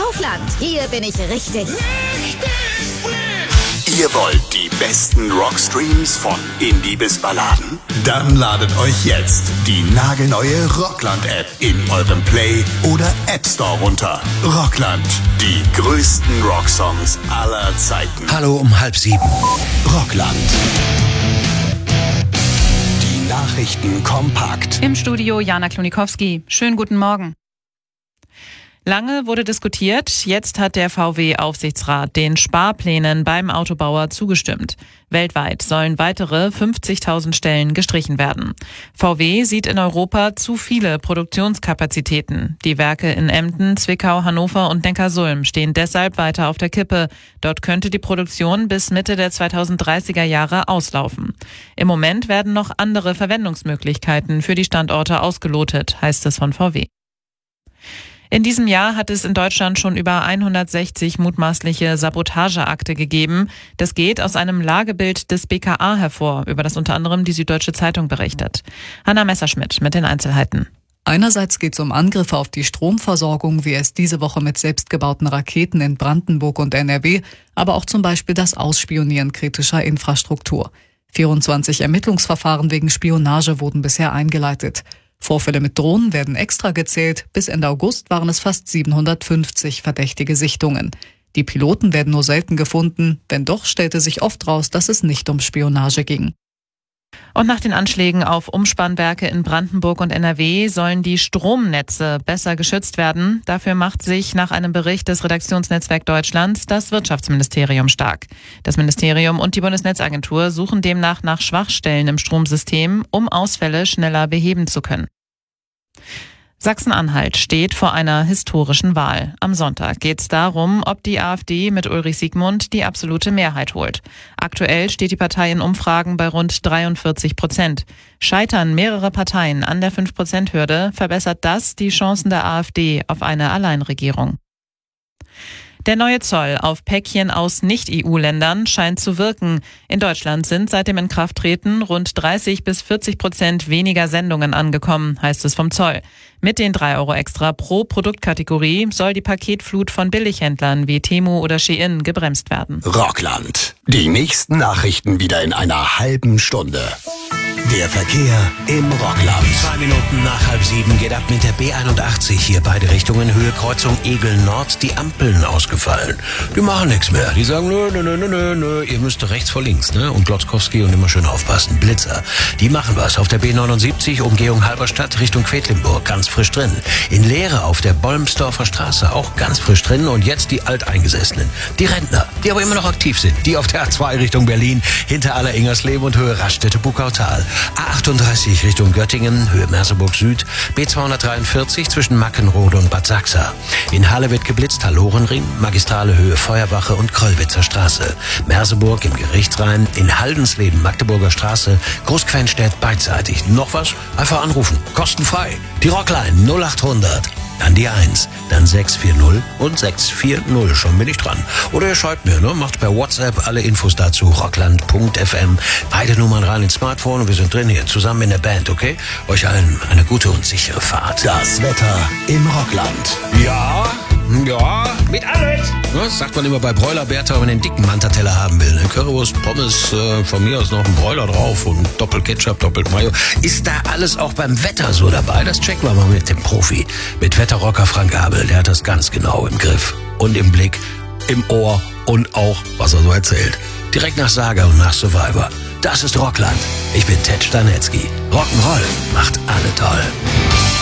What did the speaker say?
Kaufland. Hier bin ich richtig. Ihr wollt die besten Rockstreams von Indie bis Balladen? Dann ladet euch jetzt die nagelneue Rockland-App in eurem Play- oder App Store runter. Rockland, die größten Rocksongs aller Zeiten. Hallo um 6:30. Rockland. Die Nachrichten kompakt. Im Studio Jana Klonikowski. Schönen guten Morgen. Lange wurde diskutiert, jetzt hat der VW-Aufsichtsrat den Sparplänen beim Autobauer zugestimmt. Weltweit sollen weitere 50.000 Stellen gestrichen werden. VW sieht in Europa zu viele Produktionskapazitäten. Die Werke in Emden, Zwickau, Hannover und Neckarsulm stehen deshalb weiter auf der Kippe. Dort könnte die Produktion bis Mitte der 2030er Jahre auslaufen. Im Moment werden noch andere Verwendungsmöglichkeiten für die Standorte ausgelotet, heißt es von VW. In diesem Jahr hat es in Deutschland schon über 160 mutmaßliche Sabotageakte gegeben. Das geht aus einem Lagebild des BKA hervor, über das unter anderem die Süddeutsche Zeitung berichtet. Hanna Messerschmidt mit den Einzelheiten. Einerseits geht es um Angriffe auf die Stromversorgung, wie es diese Woche mit selbstgebauten Raketen in Brandenburg und NRW, aber auch zum Beispiel das Ausspionieren kritischer Infrastruktur. 24 Ermittlungsverfahren wegen Spionage wurden bisher eingeleitet. Vorfälle mit Drohnen werden extra gezählt. Bis Ende August waren es fast 750 verdächtige Sichtungen. Die Piloten werden nur selten gefunden. Wenn doch, stellte sich oft raus, dass es nicht um Spionage ging. Und nach den Anschlägen auf Umspannwerke in Brandenburg und NRW sollen die Stromnetze besser geschützt werden. Dafür macht sich nach einem Bericht des Redaktionsnetzwerk Deutschlands das Wirtschaftsministerium stark. Das Ministerium und die Bundesnetzagentur suchen demnach nach Schwachstellen im Stromsystem, um Ausfälle schneller beheben zu können. Sachsen-Anhalt steht vor einer historischen Wahl. Am Sonntag geht es darum, ob die AfD mit Ulrich Siegmund die absolute Mehrheit holt. Aktuell steht die Partei in Umfragen bei rund 43%. Scheitern mehrere Parteien an der 5%-Hürde, verbessert das die Chancen der AfD auf eine Alleinregierung. Der neue Zoll auf Päckchen aus Nicht-EU-Ländern scheint zu wirken. In Deutschland sind seit dem Inkrafttreten rund 30-40% weniger Sendungen angekommen, heißt es vom Zoll. Mit den 3 € extra pro Produktkategorie soll die Paketflut von Billighändlern wie Temu oder Shein gebremst werden. Rockland. Die nächsten Nachrichten wieder in einer halben Stunde. Der Verkehr im Rockland. 2 Minuten nach 6:30 geht ab mit der B81 hier beide Richtungen Höhe Kreuzung Egel Nord die Ampeln ausgefallen. Die machen nichts mehr. Die sagen, nö, ihr müsst rechts vor links, ne? Und Glotzkowski und immer schön aufpassen. Blitzer. Die machen was. Auf der B79 Umgehung Halberstadt Richtung Quedlinburg ganz frisch drin. In Leere auf der Bolmsdorfer Straße auch ganz frisch drin. Und jetzt die Alteingesessenen. Die Rentner, die aber immer noch aktiv sind. Die auf der A2 Richtung Berlin hinter Aller-Ingersleben und Höhe Raststätte-Buckautal. A38 Richtung Göttingen, Höhe Merseburg Süd, B243 zwischen Mackenrode und Bad Sachsa. In Halle wird geblitzt, Hallorenring, Magistrale Höhe Feuerwache und Kröllwitzer Straße. Merseburg im Gerichtsrhein, in Haldensleben, Magdeburger Straße, Großquenstedt beidseitig. Noch was? Einfach anrufen, kostenfrei. Die Rockline 0800. Dann die 1, dann 640 und 640. Schon bin ich dran. Oder ihr schreibt mir, ne? Macht per WhatsApp alle Infos dazu. rockland.fm. Beide Nummern rein ins Smartphone und wir sind drin hier zusammen in der Band, okay? Euch allen eine gute und sichere Fahrt. Das Wetter im Rockland. Ja, mit alles. Das sagt man immer bei Bräuler Bertha, wenn man den dicken Mantateller haben will. Ne? Currywurst, Pommes, von mir aus noch ein Bräuler drauf und doppelt Ketchup, doppelt Mayo. Ist da alles auch beim Wetter so dabei? Das checken wir mal mit dem Profi. Mit Wetterrocker Frank Abel, der hat das ganz genau im Griff. Und im Blick, im Ohr und auch, was er so erzählt. Direkt nach Saga und nach Survivor. Das ist Rockland. Ich bin Ted Stanetzky. Rock'n'Roll macht alle toll.